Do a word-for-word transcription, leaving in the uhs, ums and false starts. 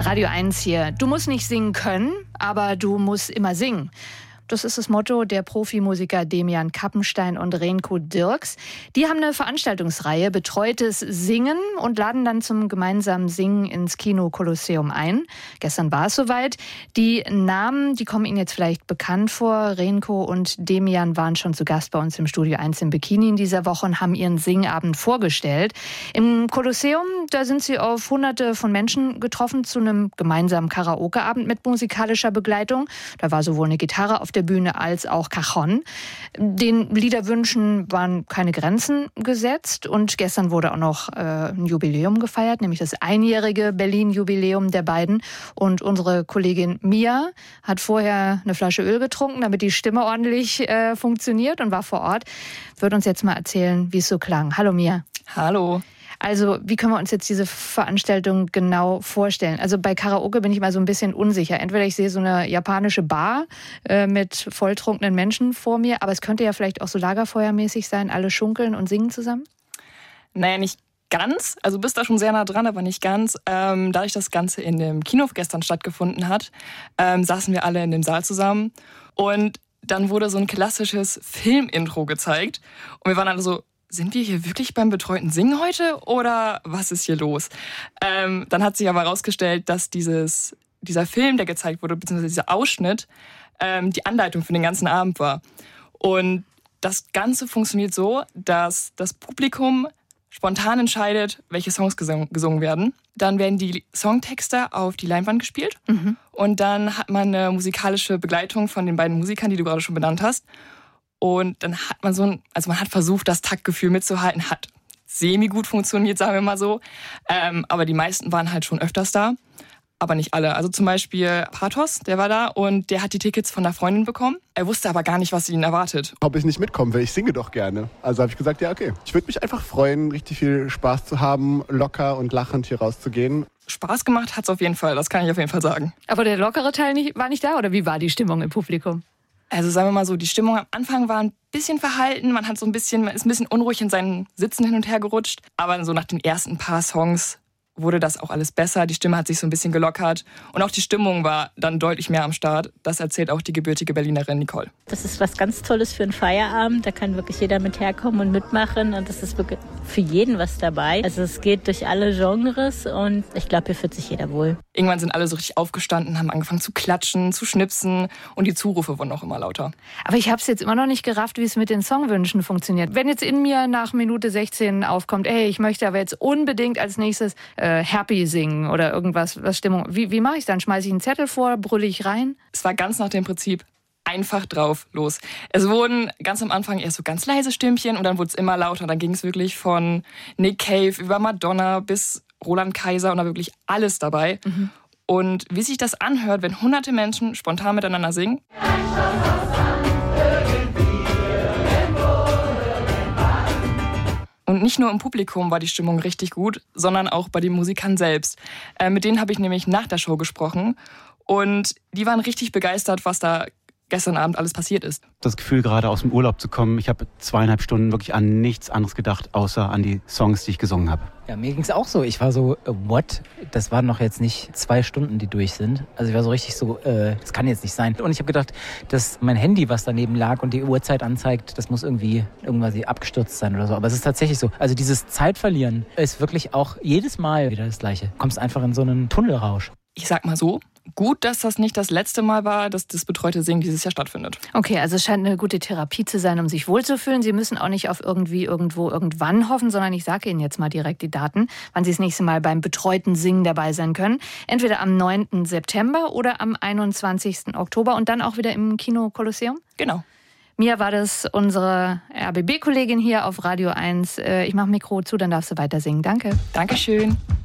Radio eins hier. Du musst nicht singen können, aber du musst immer singen. Das ist das Motto der Profimusiker Demian Kappenstein und Renko Dirks. Die haben eine Veranstaltungsreihe Betreutes Singen und laden dann zum gemeinsamen Singen ins Kino Kolosseum ein. Gestern war es soweit. Die Namen, die kommen Ihnen jetzt vielleicht bekannt vor. Renko und Demian waren schon zu Gast bei uns im Studio eins im Bikini in dieser Woche und haben ihren Singabend vorgestellt. Im Kolosseum, da sind sie auf Hunderte von Menschen getroffen zu einem gemeinsamen Karaoke-Abend mit musikalischer Begleitung. Da war sowohl eine Gitarre auf der Bühne als auch Cajon. Den Liederwünschen waren keine Grenzen gesetzt und gestern wurde auch noch äh, ein Jubiläum gefeiert, nämlich das einjährige Berlin-Jubiläum der beiden. Und unsere Kollegin Mia hat vorher eine Flasche Öl getrunken, damit die Stimme ordentlich äh, funktioniert und war vor Ort. Wird uns jetzt mal erzählen, wie es so klang. Hallo Mia. Hallo. Also, wie können wir uns jetzt diese Veranstaltung genau vorstellen? Also bei Karaoke bin ich mal so ein bisschen unsicher. Entweder ich sehe so eine japanische Bar äh, mit volltrunkenen Menschen vor mir, aber es könnte ja vielleicht auch so lagerfeuermäßig sein, alle schunkeln und singen zusammen? Naja, nicht ganz. Also du bist da schon sehr nah dran, aber nicht ganz. Ähm, dadurch, dass das Ganze in dem Kino gestern stattgefunden hat, ähm, saßen wir alle in dem Saal zusammen und dann wurde so ein klassisches Filmintro gezeigt und wir waren alle so, sind wir hier wirklich beim betreuten Singen heute oder was ist hier los? Ähm, dann hat sich aber herausgestellt, dass dieses, dieser Film, der gezeigt wurde, beziehungsweise dieser Ausschnitt, ähm, die Anleitung für den ganzen Abend war. Und das Ganze funktioniert so, dass das Publikum spontan entscheidet, welche Songs gesungen, gesungen werden. Dann werden die Songtexte auf die Leinwand gespielt mhm. und dann hat man eine musikalische Begleitung von den beiden Musikern, die du gerade schon benannt hast. Und dann hat man so ein, also man hat versucht, das Taktgefühl mitzuhalten, hat semi-gut funktioniert, sagen wir mal so. Ähm, aber die meisten waren halt schon öfters da, aber nicht alle. Also zum Beispiel Pathos, der war da und der hat die Tickets von einer Freundin bekommen. Er wusste aber gar nicht, was ihn erwartet. Ob ich nicht mitkommen will, ich singe doch gerne. Also habe ich gesagt, ja okay. Ich würde mich einfach freuen, richtig viel Spaß zu haben, locker und lachend hier rauszugehen. Spaß gemacht hat's auf jeden Fall, das kann ich auf jeden Fall sagen. Aber der lockere Teil nicht, war nicht da oder wie war die Stimmung im Publikum? Also sagen wir mal so, die Stimmung am Anfang war ein bisschen verhalten, man hat so ein bisschen, man ist ein bisschen unruhig in seinen Sitzen hin und her gerutscht. Aber so nach den ersten paar Songs wurde das auch alles besser. Die Stimme hat sich so ein bisschen gelockert und auch die Stimmung war dann deutlich mehr am Start. Das erzählt auch die gebürtige Berlinerin Nicole. Das ist was ganz Tolles für einen Feierabend. Da kann wirklich jeder mit herkommen und mitmachen und das ist wirklich für jeden was dabei. Also es geht durch alle Genres und ich glaube, hier fühlt sich jeder wohl. Irgendwann sind alle so richtig aufgestanden, haben angefangen zu klatschen, zu schnipsen und die Zurufe wurden auch immer lauter. Aber ich habe es jetzt immer noch nicht gerafft, wie es mit den Songwünschen funktioniert. Wenn jetzt in mir nach Minute sechzehn aufkommt, ey, ich möchte aber jetzt unbedingt als nächstes äh, Happy singen oder irgendwas, was Stimmung. Wie, wie mache ich dann? Schmeiße ich einen Zettel vor, brülle ich rein? Es war ganz nach dem Prinzip einfach drauf, los. Es wurden ganz am Anfang erst so ganz leise Stimmchen und dann wurde es immer lauter. Dann ging es wirklich von Nick Cave über Madonna bis Roland Kaiser und da wirklich alles dabei. Mhm. Und wie sich das anhört, wenn hunderte Menschen spontan miteinander singen. Und nicht nur im Publikum war die Stimmung richtig gut, sondern auch bei den Musikern selbst. Äh, mit denen habe ich nämlich nach der Show gesprochen und die waren richtig begeistert, was da gestern Abend alles passiert ist. Das Gefühl, gerade aus dem Urlaub zu kommen, ich habe zweieinhalb Stunden wirklich an nichts anderes gedacht, außer an die Songs, die ich gesungen habe. Ja, mir ging's auch so. Ich war so, äh, what? Das waren noch jetzt nicht zwei Stunden, die durch sind. Also ich war so richtig so, äh, das kann jetzt nicht sein. Und ich habe gedacht, dass mein Handy, was daneben lag und die Uhrzeit anzeigt, das muss irgendwie irgendwas abgestürzt sein oder so. Aber es ist tatsächlich so. Also dieses Zeitverlieren ist wirklich auch jedes Mal wieder das Gleiche. Du kommst einfach in so einen Tunnelrausch. Ich sag mal so, gut, dass das nicht das letzte Mal war, dass das betreute Singen dieses Jahr stattfindet. Okay, also es scheint eine gute Therapie zu sein, um sich wohlzufühlen. Sie müssen auch nicht auf irgendwie, irgendwo, irgendwann hoffen, sondern ich sage Ihnen jetzt mal direkt die Daten, wann Sie das nächste Mal beim betreuten Singen dabei sein können. Entweder am neunten September oder am einundzwanzigsten Oktober und dann auch wieder im Kino Kolosseum? Genau. Mia war das, unsere R B B-Kollegin hier auf Radio eins. Ich mache Mikro zu, dann darfst du weiter singen. Danke. Dankeschön.